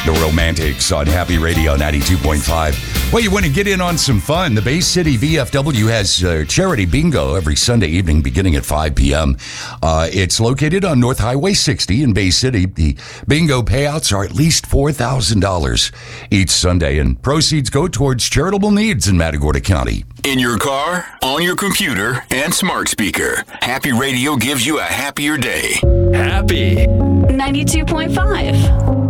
The Romantics on Happy Radio 92.5. Well, you want to get in on some fun. The Bay City VFW has charity bingo every Sunday evening beginning at 5 p.m. It's located on North Highway 60 in Bay City. The bingo payouts are at least $4,000 each Sunday, and proceeds go towards charitable needs in Matagorda County. In your car, on your computer, and smart speaker, Happy Radio gives you a happier day. Happy 92.5.